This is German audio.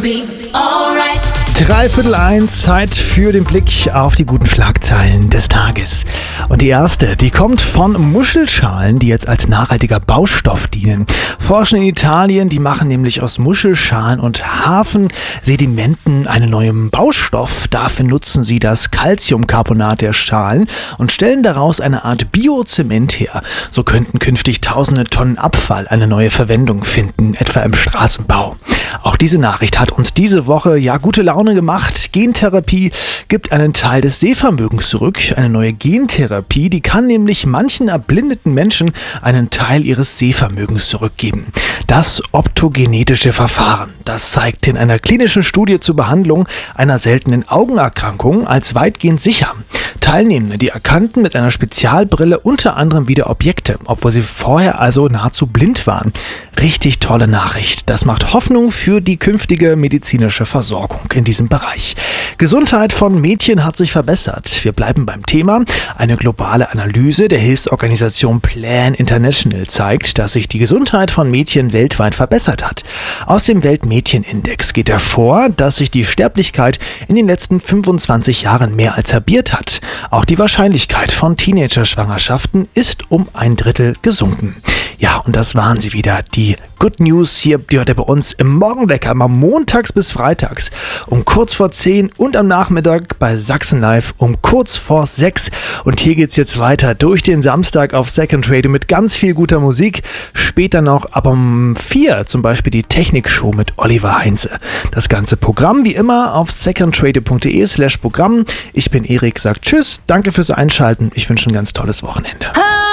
be alright. 1:03, Zeit für den Blick auf die guten Schlagzeilen des Tages. Und die erste, die kommt von Muschelschalen, die jetzt als nachhaltiger Baustoff dienen. Forscher in Italien, die machen nämlich aus Muschelschalen und Hafensedimenten einen neuen Baustoff. Dafür nutzen sie das Calciumcarbonat der Schalen und stellen daraus eine Art Biozement her. So könnten künftig tausende Tonnen Abfall eine neue Verwendung finden, etwa im Straßenbau. Auch diese Nachricht hat uns diese Woche gute Laune gemacht. Gentherapie gibt einen Teil des Sehvermögens zurück. Eine neue Gentherapie, die kann nämlich manchen erblindeten Menschen einen Teil ihres Sehvermögens zurückgeben. Das optogenetische Verfahren, das zeigt in einer klinischen Studie zur Behandlung einer seltenen Augenerkrankung als weitgehend sicher. Teilnehmende, die erkannten mit einer Spezialbrille unter anderem wieder Objekte, obwohl sie vorher also nahezu blind waren. Richtig tolle Nachricht. Das macht Hoffnung für die künftige medizinische Versorgung in diesem Bereich. Gesundheit von Mädchen hat sich verbessert. Wir bleiben beim Thema. Eine globale Analyse der Hilfsorganisation Plan International zeigt, dass sich die Gesundheit von Mädchen weltweit verbessert hat. Aus dem Weltmädchenindex geht hervor, dass sich die Sterblichkeit in den letzten 25 Jahren mehr als halbiert hat. Auch die Wahrscheinlichkeit von Teenager-Schwangerschaften ist um 1/3 gesunken. Ja, und das waren sie wieder, die Good News hier, die hört ihr bei uns im Morgenwecker, immer montags bis freitags um kurz vor 10 und am Nachmittag bei Sachsen Live um kurz vor 6. Und hier geht's jetzt weiter durch den Samstag auf Second Radio mit ganz viel guter Musik. Später noch ab um 4 zum Beispiel die Technikshow mit Oliver Heinze. Das ganze Programm wie immer auf secondradio.de/Programm. Ich bin Erik, sagt Tschüss, danke fürs Einschalten. Ich wünsche ein ganz tolles Wochenende.